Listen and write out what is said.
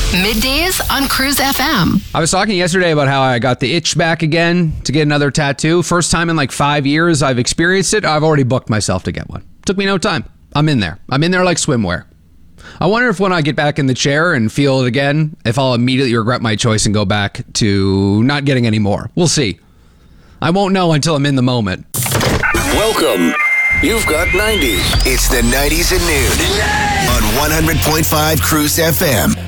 Middays on Cruise FM. I was talking yesterday about how I got the itch back again to get another tattoo. First time in like 5 years I've experienced it. I've already booked myself to get one. Took me no time. I'm in there. I'm in there like swimwear. I wonder if when I get back in the chair and feel it again, if I'll immediately regret my choice and go back to not getting any more. We'll see. I won't know until I'm in the moment. Welcome. You've got 90s. It's the 90s at noon on 100.5 Cruise FM.